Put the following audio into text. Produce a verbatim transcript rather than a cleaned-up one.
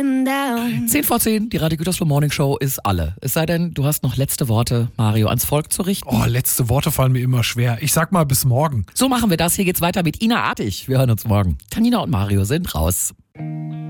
going down. zehn vor zehn, die Radio Gütersloh Morning Show ist alle. Es sei denn, du hast noch letzte Worte, Mario, ans Volk zu richten. Oh, letzte Worte fallen mir immer schwer. Ich sag mal bis morgen. So machen wir das. Hier geht's weiter mit Ina Artig. Wir hören uns morgen. Tanina und Mario sind raus.